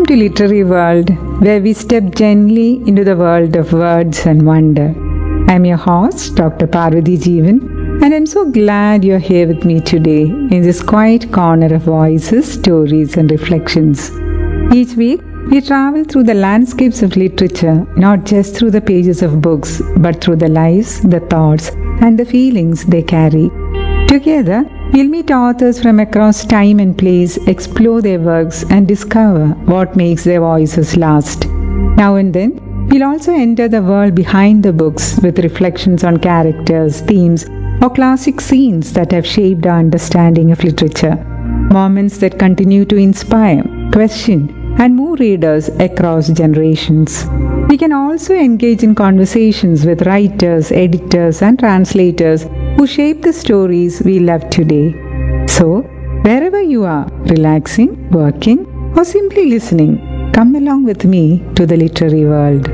to Literary World, where we step gently into the world of words and wonder. I'm your host, Dr. Parvati Jeevan, and I'm so glad you're here with me today in this quiet corner of voices, stories, and reflections. Each week, we travel through the landscapes of literature, not just through the pages of books, but through the lives, the thoughts, and the feelings they carry. Together, we'll meet authors from across time and place, explore their works, and discover what makes their voices last. Now and then, we'll also enter the world behind the books with reflections on characters, themes, or classic scenes that have shaped our understanding of literature. Moments that continue to inspire, question, and move readers across generations. We can also engage in conversations with writers, editors, and translators who shape the stories we love today. So, wherever you are, relaxing, working, or simply listening, come along with me to the literary world.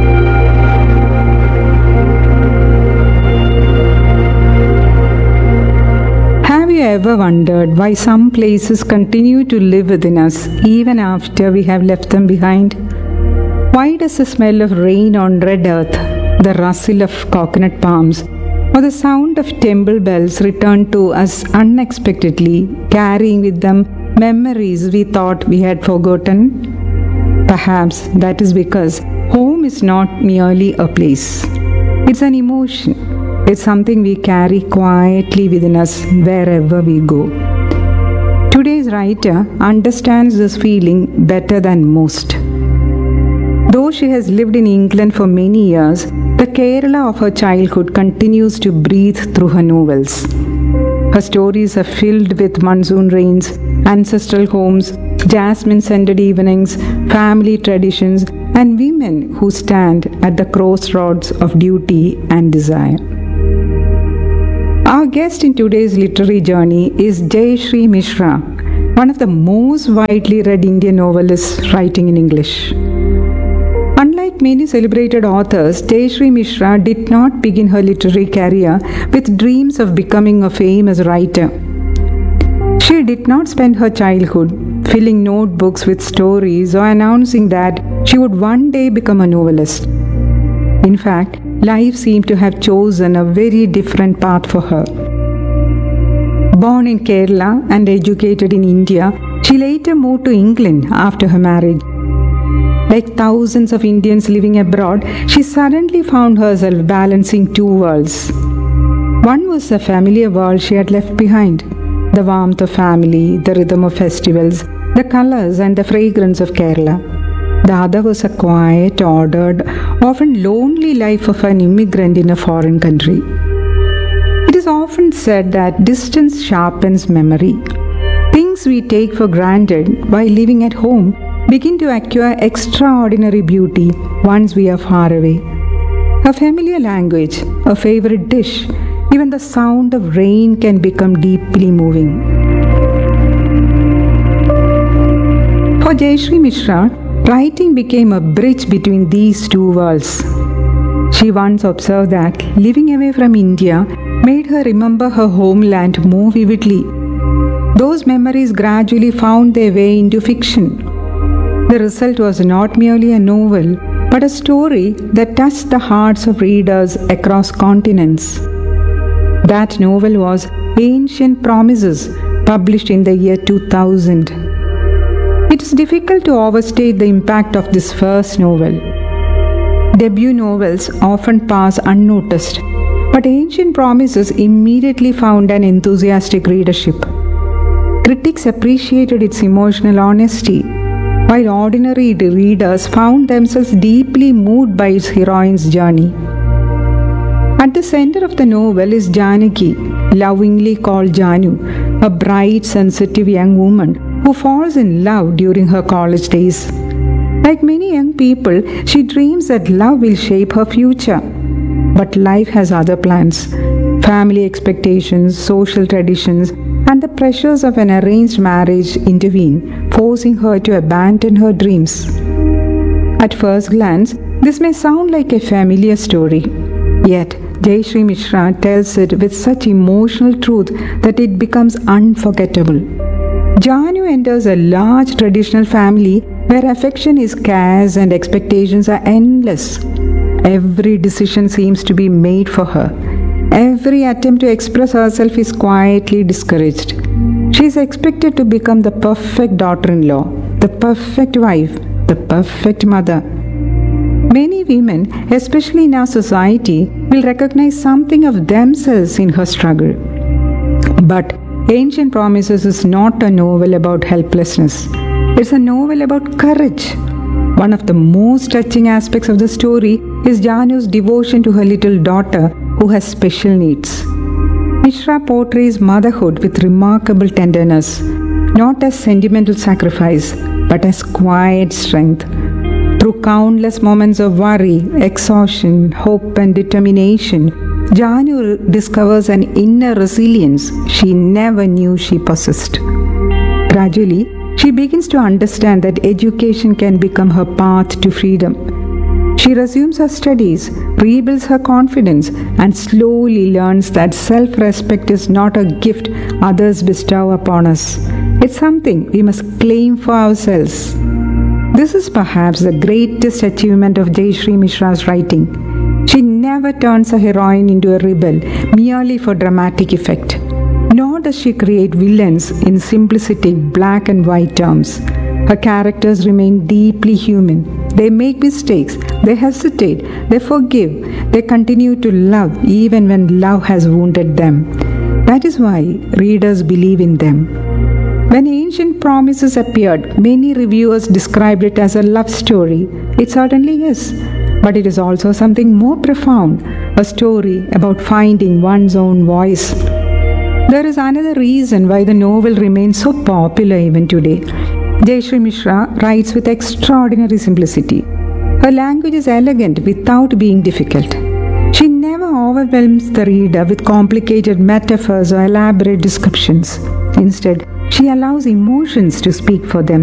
Have you ever wondered why some places continue to live within us even after we have left them behind? Why does the smell of rain on red earth, the rustle of coconut palms, or the sound of temple bells return to us unexpectedly, carrying with them memories we thought we had forgotten? Perhaps that is because home is not merely a place. It's an emotion. It's something we carry quietly within us wherever we go. Today's writer understands this feeling better than most. Though she has lived in England for many years, the Kerala of her childhood continues to breathe through her novels. Her stories are filled with monsoon rains, ancestral homes, jasmine-scented evenings, family traditions, and women who stand at the crossroads of duty and desire. Our guest in today's literary journey is Jayashree Mishra, one of the most widely read Indian novelists writing in English. Unlike many celebrated authors, Jayashree Mishra did not begin her literary career with dreams of becoming a famous writer. She did not spend her childhood filling notebooks with stories or announcing that she would one day become a novelist. In fact, life seemed to have chosen a very different path for her. Born in Kerala and educated in India, she later moved to England after her marriage. Like thousands of Indians living abroad, she suddenly found herself balancing two worlds. One was the familiar world she had left behind, the warmth of family, the rhythm of festivals, the colors and the fragrance of Kerala. The other was a quiet, ordered, often lonely life of an immigrant in a foreign country. It is often said that distance sharpens memory. Things we take for granted while living at home begin to acquire extraordinary beauty once we are far away. A familiar language, a favorite dish, even the sound of rain can become deeply moving. For Jayashree Mishra, writing became a bridge between these two worlds. She once observed that living away from India made her remember her homeland more vividly. Those memories gradually found their way into fiction. The result was not merely a novel, but a story that touched the hearts of readers across continents. That novel was Ancient Promises, published in the year 2000. It is difficult to overstate the impact of this first novel. Debut novels often pass unnoticed, but Ancient Promises immediately found an enthusiastic readership. Critics appreciated its emotional honesty, while ordinary readers found themselves deeply moved by its heroine's journey. At the center of the novel is Janaki, lovingly called Janu, a bright, sensitive young woman who falls in love during her college days. Like many young people, she dreams that love will shape her future. But life has other plans. Family expectations, social traditions, and the pressures of an arranged marriage intervene, forcing her to abandon her dreams. At first glance, this may sound like a familiar story. Yet, Jayashree Mishra tells it with such emotional truth that it becomes unforgettable. Janu enters a large traditional family where affection is scarce and expectations are endless. Every decision seems to be made for her. Every attempt to express herself is quietly discouraged. She is expected to become the perfect daughter-in-law, the perfect wife, the perfect mother. Many women, especially in our society, will recognize something of themselves in her struggle. But Ancient Promises is not a novel about helplessness. It's a novel about courage. One of the most touching aspects of the story is Janu's devotion to her little daughter who has special needs. Mishra portrays motherhood with remarkable tenderness, not as sentimental sacrifice, but as quiet strength. Through countless moments of worry, exhaustion, hope, and determination, Janu discovers an inner resilience she never knew she possessed. Gradually, she begins to understand that education can become her path to freedom. She resumes her studies, rebuilds her confidence, and slowly learns that self-respect is not a gift others bestow upon us. It's something we must claim for ourselves. This is perhaps the greatest achievement of Jayashree Mishra's writing. She never turns a heroine into a rebel merely for dramatic effect. Nor does she create villains in simplistic black and white terms. Her characters remain deeply human. They make mistakes, they hesitate, they forgive, they continue to love even when love has wounded them. That is why readers believe in them. When Ancient Promises appeared, many reviewers described it as a love story. It certainly is. But it is also something more profound, a story about finding one's own voice. There is another reason why the novel remains so popular even today. Jayashree Mishra writes with extraordinary simplicity. Her language is elegant without being difficult. She never overwhelms the reader with complicated metaphors or elaborate descriptions. Instead, she allows emotions to speak for themselves.